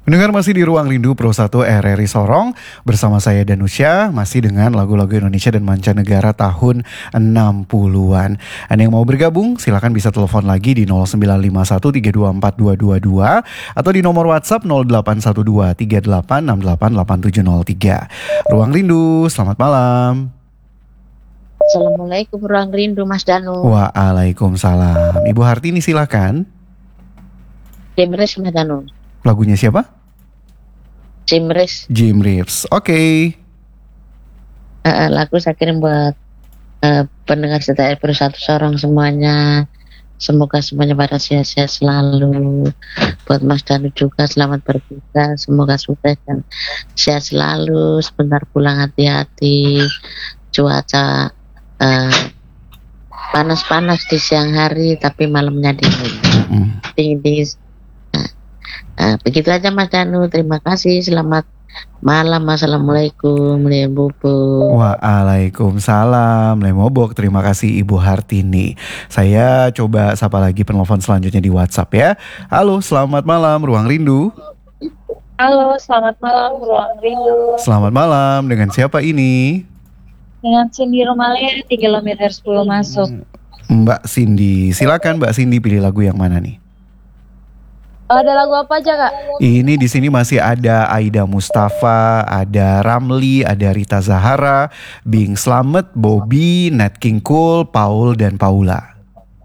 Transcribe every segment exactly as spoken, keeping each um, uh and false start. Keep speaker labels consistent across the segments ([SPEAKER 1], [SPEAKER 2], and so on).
[SPEAKER 1] Mendengar masih di Ruang Rindu Pro satu R R I Sorong bersama saya Danusya, masih dengan lagu-lagu Indonesia dan mancanegara tahun enam puluhan. Anda yang mau bergabung silakan bisa telepon lagi di nol sembilan lima satu tiga dua empat dua dua dua atau di nomor WhatsApp nol delapan satu dua tiga delapan enam delapan delapan tujuh nol tiga. Ruang Rindu, selamat malam.
[SPEAKER 2] Assalamualaikum Ruang Rindu Mas Danu.
[SPEAKER 1] Waalaikumsalam. Ibu Hartini silakan.
[SPEAKER 2] Jimres Mas Danu.
[SPEAKER 1] Lagunya siapa?
[SPEAKER 2] Jimres.
[SPEAKER 1] Jimres. Oke. Okay.
[SPEAKER 2] Uh, lagu saya kirim buat uh, pendengar setia R R I satu Sorong semuanya. Semoga semuanya pada sehat-sehat selalu. Buat Mas Danu juga selamat berbuka. Semoga sukses dan sehat selalu. Sebentar pulang hati-hati. Cuaca uh, panas-panas di siang hari tapi malamnya dingin. Mm. Dingin-dingin. Nah, begitu aja Mas Danu, terima kasih, selamat malam, assalamualaikum, Lemobok.
[SPEAKER 1] Waalaikumsalam, Lemobok, terima kasih Ibu Hartini. Saya coba sapa lagi penelpon selanjutnya di WhatsApp ya. Halo, selamat malam, Ruang Rindu.
[SPEAKER 3] Halo, selamat malam, Ruang Rindu.
[SPEAKER 1] Selamat malam, dengan siapa ini?
[SPEAKER 3] Dengan Cindy Romalia di kilometer sepuluh masuk.
[SPEAKER 1] Mbak Cindy, silakan Mbak Cindy pilih lagu yang mana nih?
[SPEAKER 3] Ada lagu apa aja Kak?
[SPEAKER 1] Ini di sini masih ada Aida Mustafa, ada Ramli, ada Rita Zahara, Bing Slamet, Bobby, Nat King Cole, Paul dan Paula.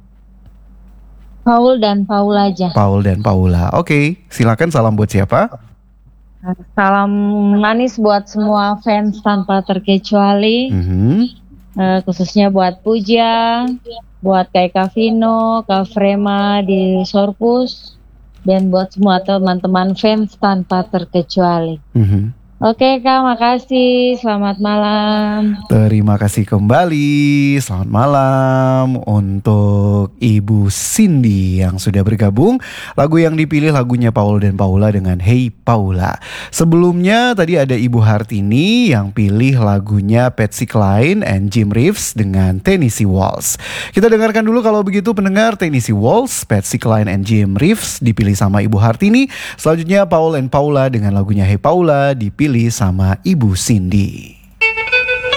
[SPEAKER 3] Paul dan Paula aja.
[SPEAKER 1] Paul dan Paula. Oke, silakan, salam buat siapa?
[SPEAKER 3] Salam manis buat semua fans tanpa terkecuali. Mm-hmm. uh, khususnya buat Puja, buat Kak Kavino, Kak Frema di Sorpus. Dan buat semua teman-teman fans tanpa terkecuali. Mm-hmm. Oke Kak, makasih. Selamat malam.
[SPEAKER 1] Terima kasih kembali. Selamat malam untuk Ibu Cindy yang sudah bergabung. Lagu yang dipilih lagunya Paul dan Paula dengan Hey Paula. Sebelumnya tadi ada Ibu Hartini yang pilih lagunya Patsy Cline and Jim Reeves dengan Tennessee Waltz. Kita dengarkan dulu kalau begitu pendengar, Tennessee Waltz, Patsy Cline and Jim Reeves dipilih sama Ibu Hartini. Selanjutnya Paul and Paula dengan lagunya Hey Paula dipilih sama Ibu Cindy.